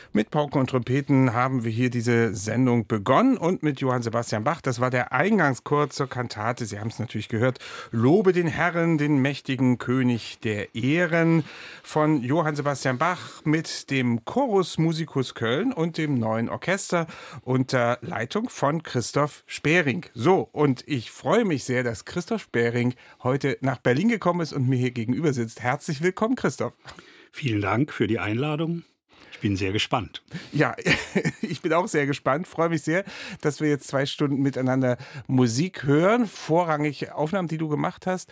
Mit Pauken und Trompeten haben wir hier diese Sendung begonnen und mit Johann Sebastian Bach. Das war der Eingangschor zur Kantate. Sie haben es natürlich gehört. Lobe den Herren, den mächtigen König der Ehren von Johann Sebastian Bach mit dem Chorus Musicus Köln und dem neuen Orchester unter Leitung von Christoph Spering. So, und ich freue mich sehr, dass Christoph Spering heute nach Berlin gekommen ist und mir hier gegenüber sitzt. Herzlich willkommen, Christoph. Vielen Dank für die Einladung. Ich bin sehr gespannt. Ja, ich bin auch sehr gespannt. Freue mich sehr, dass wir jetzt 2 Stunden miteinander Musik hören. Vorrangig Aufnahmen, die du gemacht hast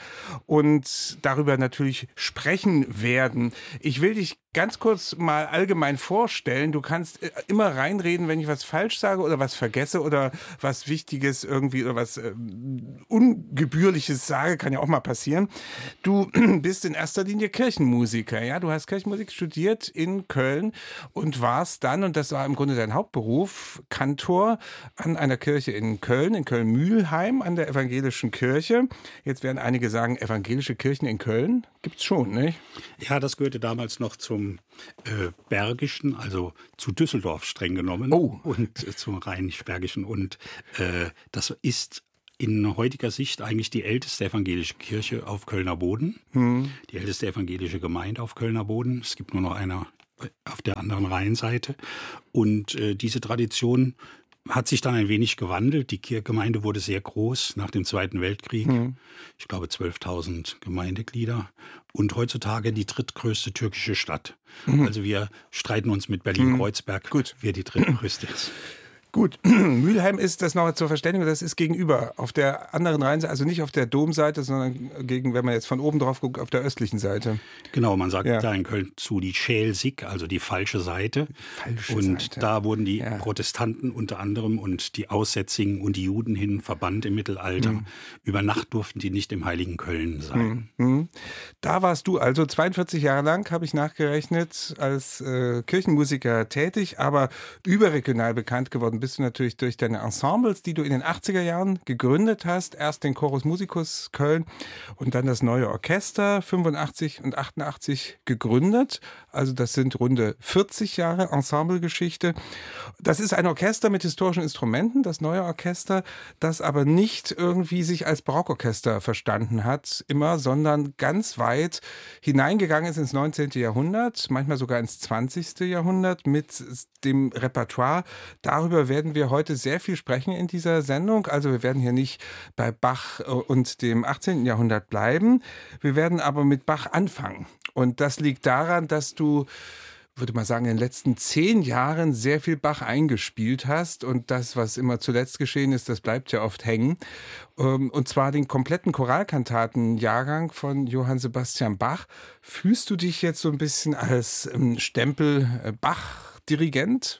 und darüber natürlich sprechen werden. Ich will dich ganz kurz mal allgemein vorstellen. Du kannst immer reinreden, wenn ich was falsch sage oder was vergesse oder was Wichtiges irgendwie oder was Ungebührliches sage, kann ja auch mal passieren. Du bist in erster Linie Kirchenmusiker, ja? Du hast Kirchenmusik studiert in Köln und warst dann, und das war im Grunde dein Hauptberuf, Kantor an einer Kirche in Köln-Mühlheim, an der evangelischen Kirche. Jetzt werden einige sagen, evangelische Kirchen in Köln gibt's schon, nicht? Ja, das gehörte damals noch zum Bergischen, also zu Düsseldorf streng genommen. Oh. Und zum Rheinisch-Bergischen. Und das ist in heutiger Sicht eigentlich die älteste evangelische Kirche auf Kölner Boden. Die älteste evangelische Gemeinde auf Kölner Boden. Es gibt nur noch eine auf der anderen Rheinseite. Und diese Tradition hat sich dann ein wenig gewandelt. Die Gemeinde wurde sehr groß nach dem Zweiten Weltkrieg. Ich glaube 12.000 Gemeindeglieder. Und heutzutage die drittgrößte türkische Stadt. Also wir streiten uns mit Berlin-Kreuzberg, wer die drittgrößte ist. Gut, Mülheim ist, das noch zur Verständigung, das ist gegenüber, auf der anderen Rheinseite, also nicht auf der Domseite, sondern gegen, wenn man jetzt von oben drauf guckt, auf der östlichen Seite. Genau, man sagt da in Köln zu die Schelsig, also die falsche Seite. Und da wurden die Protestanten unter anderem und die Aussätzigen und die Juden hin verbannt im Mittelalter. Über Nacht durften die nicht im heiligen Köln sein. Da warst du also 42 Jahre lang, habe ich nachgerechnet, als Kirchenmusiker tätig, aber überregional bekannt geworden bist du natürlich durch deine Ensembles, die du in den 80er Jahren gegründet hast. Erst den Chorus Musicus Köln und dann das neue Orchester 85 und 88 gegründet. Also das sind runde 40 Jahre Ensemblegeschichte. Das ist ein Orchester mit historischen Instrumenten, das neue Orchester, das aber nicht irgendwie sich als Barockorchester verstanden hat, immer, sondern ganz weit hineingegangen ist ins 19. Jahrhundert, manchmal sogar ins 20. Jahrhundert mit dem Repertoire. Darüber werden wir heute sehr viel sprechen in dieser Sendung. Also wir werden hier nicht bei Bach und dem 18. Jahrhundert bleiben. Wir werden aber mit Bach anfangen. Und das liegt daran, dass du, würde man sagen, in den letzten 10 Jahren sehr viel Bach eingespielt hast. Und das, was immer zuletzt geschehen ist, das bleibt ja oft hängen. Und zwar den kompletten Choralkantatenjahrgang von Johann Sebastian Bach. Fühlst du dich jetzt so ein bisschen als Stempel Bach-Dirigent?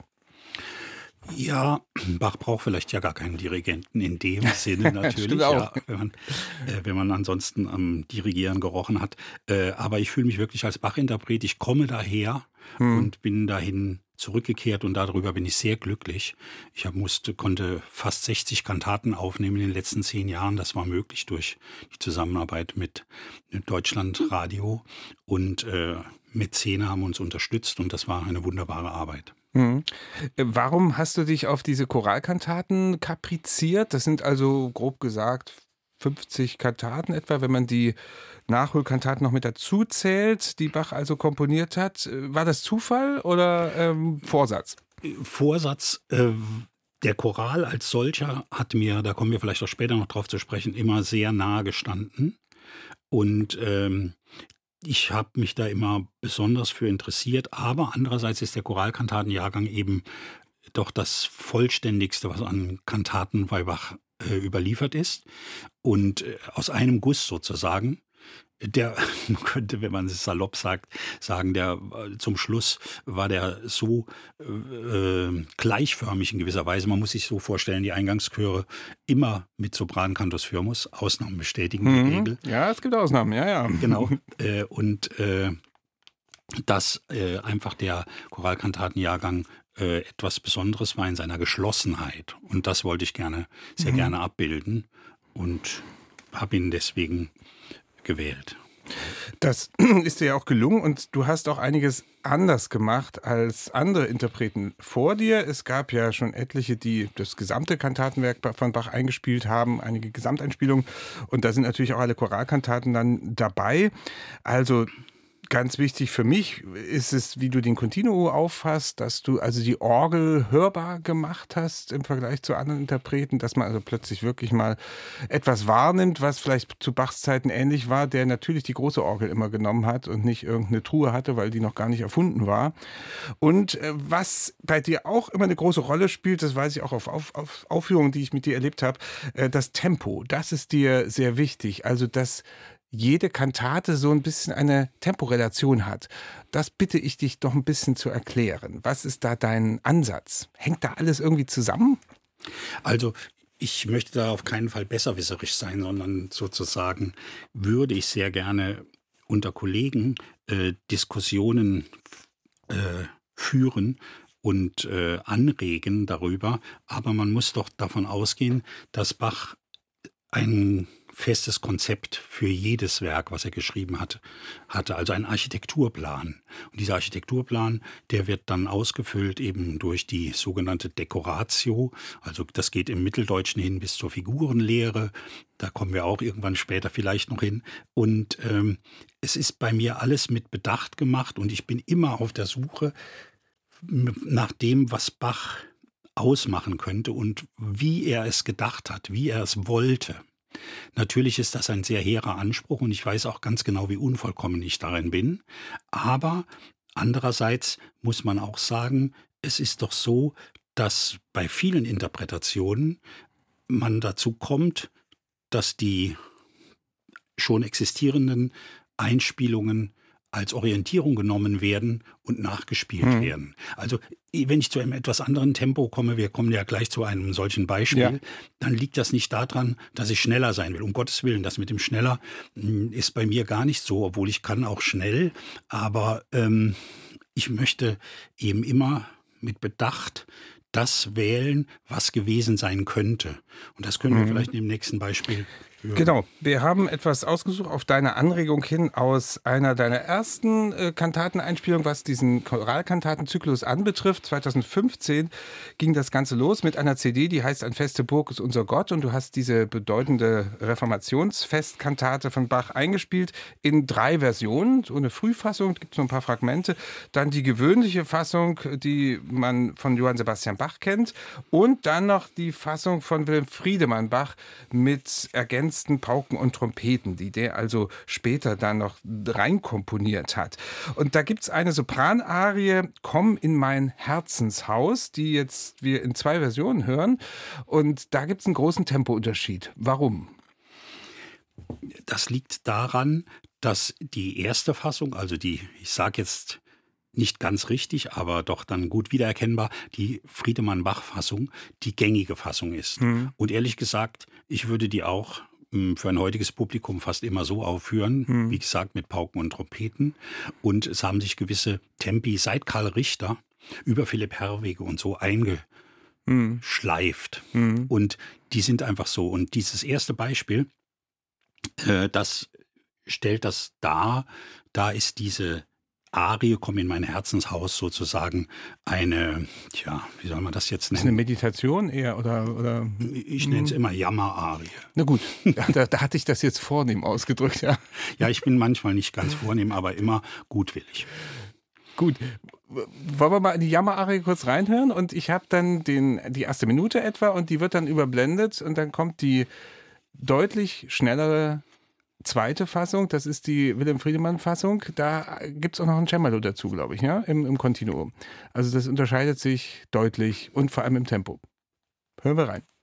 Ja, Bach braucht vielleicht ja gar keinen Dirigenten in dem Sinne natürlich, auch. Ja, wenn man ansonsten am Dirigieren gerochen hat. Aber ich fühle mich wirklich als Bach-Interpret. Ich komme daher und bin dahin zurückgekehrt und darüber bin ich sehr glücklich. Ich konnte fast 60 Kantaten aufnehmen in den letzten 10 Jahren. Das war möglich durch die Zusammenarbeit mit Deutschlandradio und Mäzene haben uns unterstützt und das war eine wunderbare Arbeit. Warum hast du dich auf diese Choralkantaten kapriziert? Das sind also grob gesagt 50 Kantaten etwa, wenn man die Nachholkantaten noch mit dazu zählt, die Bach also komponiert hat. War das Zufall oder Vorsatz? Vorsatz. Der Choral als solcher hat mir, da kommen wir vielleicht auch später noch drauf zu sprechen, immer sehr nahe gestanden. Und ich habe mich da immer besonders für interessiert, aber andererseits ist der Choralkantatenjahrgang eben doch das vollständigste, was an Kantaten bei Bach überliefert ist. Und aus einem Guss sozusagen. Man könnte, wenn man es salopp sagt, sagen, zum Schluss war der so gleichförmig in gewisser Weise. Man muss sich so vorstellen, die Eingangschöre immer mit Sopran-Cantus firmus, Ausnahmen bestätigen die Regel. Ja, es gibt Ausnahmen, ja. Genau. Dass einfach der Choralkantatenjahrgang etwas Besonderes war in seiner Geschlossenheit. Und das wollte ich sehr gerne abbilden und habe ihn deswegen gewählt. Das ist dir ja auch gelungen und du hast auch einiges anders gemacht als andere Interpreten vor dir. Es gab ja schon etliche, die das gesamte Kantatenwerk von Bach eingespielt haben, einige Gesamteinspielungen und da sind natürlich auch alle Choralkantaten dann dabei. Also ganz wichtig für mich ist es, wie du den Continuo auffasst, dass du also die Orgel hörbar gemacht hast im Vergleich zu anderen Interpreten, dass man also plötzlich wirklich mal etwas wahrnimmt, was vielleicht zu Bachs Zeiten ähnlich war, der natürlich die große Orgel immer genommen hat und nicht irgendeine Truhe hatte, weil die noch gar nicht erfunden war. Und was bei dir auch immer eine große Rolle spielt, das weiß ich auch auf Aufführungen, die ich mit dir erlebt habe, das Tempo, das ist dir sehr wichtig. Also das jede Kantate so ein bisschen eine Temporelation hat. Das bitte ich dich doch ein bisschen zu erklären. Was ist da dein Ansatz? Hängt da alles irgendwie zusammen? Also ich möchte da auf keinen Fall besserwisserisch sein, sondern sozusagen würde ich sehr gerne unter Kollegen Diskussionen führen und anregen darüber. Aber man muss doch davon ausgehen, dass Bach ein festes Konzept für jedes Werk, was er geschrieben hatte, also einen Architekturplan. Und dieser Architekturplan, der wird dann ausgefüllt eben durch die sogenannte Decoratio, also das geht im Mitteldeutschen hin bis zur Figurenlehre, da kommen wir auch irgendwann später vielleicht noch hin. Und es ist bei mir alles mit Bedacht gemacht und ich bin immer auf der Suche nach dem, was Bach ausmachen könnte und wie er es gedacht hat, wie er es wollte. Natürlich ist das ein sehr hehrer Anspruch und ich weiß auch ganz genau, wie unvollkommen ich darin bin. Aber andererseits muss man auch sagen, es ist doch so, dass bei vielen Interpretationen man dazu kommt, dass die schon existierenden Einspielungen als Orientierung genommen werden und nachgespielt werden. Also wenn ich zu einem etwas anderen Tempo komme, wir kommen ja gleich zu einem solchen Beispiel, dann liegt das nicht daran, dass ich schneller sein will. Um Gottes Willen, das mit dem schneller ist bei mir gar nicht so, obwohl ich kann auch schnell, aber ich möchte eben immer mit Bedacht das wählen, was gewesen sein könnte. Und das können wir vielleicht in dem nächsten Beispiel hören. Genau, wir haben etwas ausgesucht auf deine Anregung hin aus einer deiner ersten Kantateneinspielungen, was diesen Choralkantatenzyklus anbetrifft. 2015 ging das Ganze los mit einer CD, die heißt Ein feste Burg ist unser Gott und du hast diese bedeutende Reformationsfestkantate von Bach eingespielt in 3 Versionen. So eine Frühfassung, gibt es noch ein paar Fragmente, dann die gewöhnliche Fassung, die man von Johann Sebastian Bach kennt und dann noch die Fassung von Wilhelm Friedemann Bach mit ergänzten Pauken und Trompeten, die der also später dann noch reinkomponiert hat. Und da gibt es eine Sopranarie, Komm in mein Herzenshaus, die jetzt wir in 2 Versionen hören. Und da gibt es einen großen Tempounterschied. Warum? Das liegt daran, dass die erste Fassung, also die, ich sage jetzt nicht ganz richtig, aber doch dann gut wiedererkennbar, die Friedemann-Bach-Fassung die gängige Fassung ist. Und ehrlich gesagt, ich würde die auch für ein heutiges Publikum fast immer so aufführen, wie gesagt, mit Pauken und Trompeten. Und es haben sich gewisse Tempi seit Karl Richter über Philipp Herwege und so eingeschleift. Und die sind einfach so. Und dieses erste Beispiel, das stellt das dar. Da ist diese Arie, Komm in mein Herzenshaus sozusagen eine, wie soll man das jetzt nennen? Ist eine Meditation eher oder? Ich nenne es immer Jammerarie. Na gut, da hatte ich das jetzt vornehm ausgedrückt, ja. Ja, ich bin manchmal nicht ganz vornehm, aber immer gutwillig. Gut, wollen wir mal in die Jammerarie kurz reinhören? Und ich habe dann die erste Minute etwa und die wird dann überblendet und dann kommt die deutlich schnellere zweite Fassung, das ist die Wilhelm-Friedemann-Fassung. Da gibt es auch noch ein Cembalo dazu, glaube ich, ja, im Continuo. Also das unterscheidet sich deutlich und vor allem im Tempo. Hören wir rein.